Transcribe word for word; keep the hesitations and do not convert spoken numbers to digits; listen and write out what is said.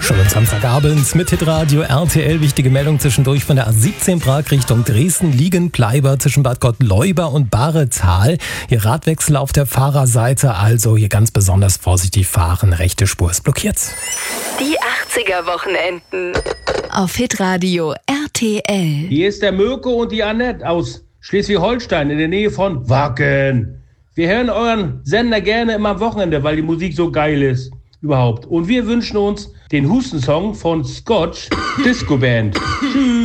Schönen Samstagabend mit Hitradio R T L. Wichtige Meldung zwischendurch von der A siebzehn Prag Richtung Dresden. Liegen-Bleiber zwischen Bad Gottleuba und Baretal. Hier Radwechsel auf der Fahrerseite, also hier ganz besonders vorsichtig fahren. Rechte Spur ist blockiert. Die achtziger-Wochenenden auf Hitradio R T L. Hier ist der Mirko und die Annette aus Schleswig-Holstein in der Nähe von Wacken. Wir hören euren Sender gerne immer am Wochenende, weil die Musik so geil ist. Überhaupt. Und wir wünschen uns den Hustensong von Scotch Disco Band. Tschüss.